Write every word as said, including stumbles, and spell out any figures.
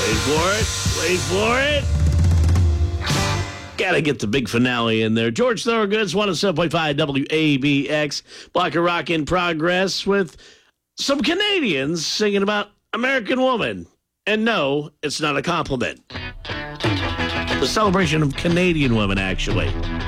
Wait for it. Wait for it. Gotta get the big finale in there. George Thorogood's one oh seven point five W A B X. Block of Rock in progress with some Canadians singing about American Woman. And no, it's not a compliment. The celebration of Canadian women, actually.